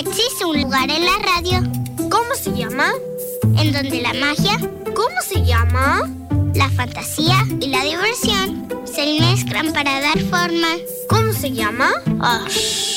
Existe un lugar en la radio. ¿Cómo se llama? En donde la magia, ¿cómo se llama? la fantasía y la diversión se mezclan para dar forma. ¿Cómo se llama? Oh,